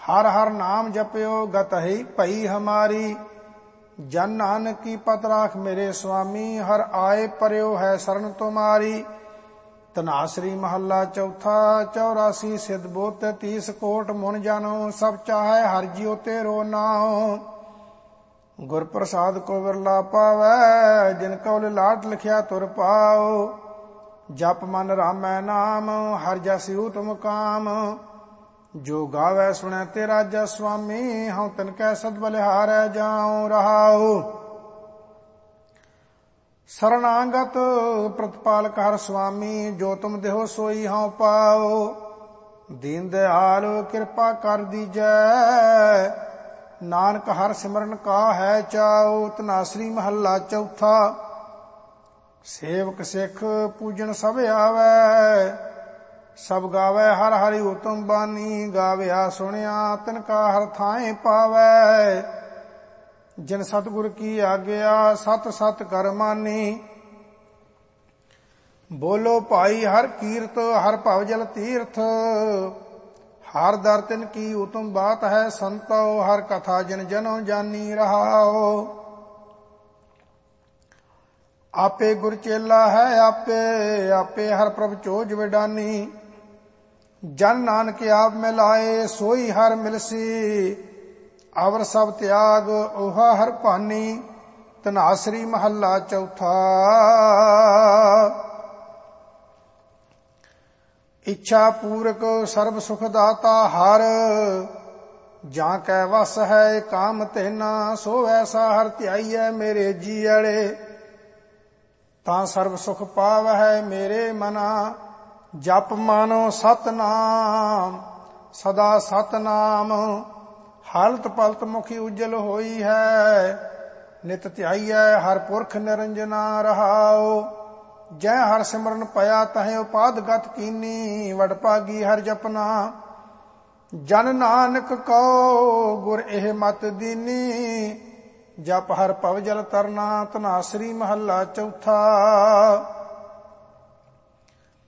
हर हर नाम जप्यो गत ही भई हमारी। जन नानक की पत राख मेरे स्वामी, हर आए पर्यो है शरण तुम्हारी। तनासरी महला चौथा। 84 सिद्ध बोत 30 कोट मुन जानो, सब चाहे हर जियो तेरो नाओ। गुर प्रसाद को विरला पावै, जिन कौल लाट लिखिया तुर पाओ। जप मन रामै नाम, हर जस उत्तम काम। जो गावै सुनै तेरा जस स्वामी, हूँ तिनकै सद बलिहारै जाऊं रहाओ। शरणागत प्रतिपालक हर स्वामी, जो तुम देहो सोई हूँ पाओ। दीन दयाल कृपा कर दीजै, नानक हर सिमरन का है चाओ। तनासरी महला चौथा। सेवक सिख पूजन सब आवै, सब गावै हर हरि उत्तम बानी। गाव्या सुनिया तिनका हर थाएं पावै, जिन सतगुर की आज्ञा सत सत कर मानी। बोलो भाई हर कीरत, हर भवजल तीर्थ। हर दर तिन की उत्तम बात है संतो, हर कथा जिन जनो जानी रहाओ। आपे गुर चेला है आपे, आपे हर प्रभ चोज विडानी। जन नानक आप मिलाए सोई हर मिलसी, अवर सब त्याग ओहा हर पानी। तनासरी महला चौथा। इच्छा पूरक सर्व सुख दाता हर, जाकै वस है काम तेना। सो ऐसा हर ध्याइयै मेरे जीअड़े, ਤਾਂ ਸਰਬ ਸੁਖ ਪਾਵਹਿ ਮੇਰੇ ਮਨਾ। ਜਪ ਮਾਨੋ ਸਤਨਾਮ, ਸਦਾ ਸਤਨਾਮ। ਹਾਲਤ ਪਲਤ ਮੁਖੀ ਉਜਲ ਹੋਈ ਹੈ, ਨਿਤ ਧਿਆਈਐ ਹਰ ਪੁਰਖ ਨਿਰੰਜਨਾ ਰਹਾਓ। ਜੈ ਹਰ ਸਿਮਰਨ ਪਿਆ ਤਹਿ ਉਪਾਦ ਗਤ ਕੀਨੀ, ਵਡ ਭਾਗੀ ਹਰ ਜਪਨਾ। ਜਨ ਨਾਨਕ ਕਉ ਗੁਰ ਇਹ ਮਤ ਦੀਨੀ, ਜਪ ਹਰ ਭਵ ਜਲ ਤਰਨਾ। ਤਨਾਸਰੀ ਮਹੱਲਾ ਚੌਥਾ।